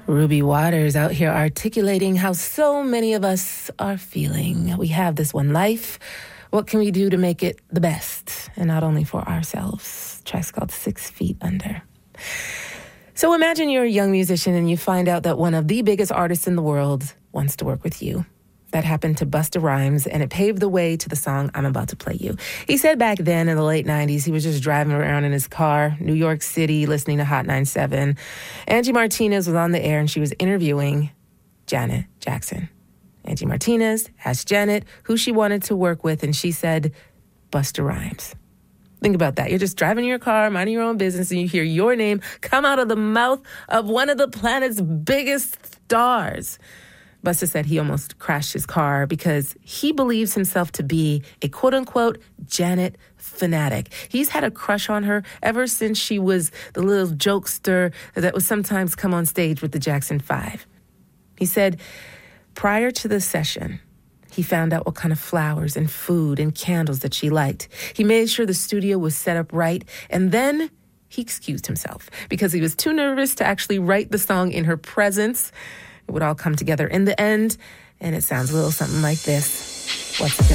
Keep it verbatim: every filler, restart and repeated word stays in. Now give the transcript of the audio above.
Ruby Waters out here articulating how so many of us are feeling. We have this one life. What can we do to make it the best? And not only for ourselves. The track's called Six Feet Under. So imagine you're a young musician and you find out that one of the biggest artists in the world wants to work with you. That happened to Busta Rhymes, and it paved the way to the song I'm about to play you. He said back then in the late nineties, he was just driving around in his car, New York City, listening to Hot ninety-seven. Angie Martinez was on the air, and she was interviewing Janet Jackson. Angie Martinez asked Janet who she wanted to work with, and she said, Busta Rhymes. Think about that. You're just driving your car, minding your own business, and you hear your name come out of the mouth of one of the planet's biggest stars. Busta said he almost crashed his car because he believes himself to be a quote-unquote Janet fanatic. He's had a crush on her ever since she was the little jokester that would sometimes come on stage with the Jackson Five. He said prior to the session, he found out what kind of flowers and food and candles that she liked. He made sure the studio was set up right, and then he excused himself because he was too nervous to actually write the song in her presence. It would all come together in the end, and it sounds a little something like this. What's it gonna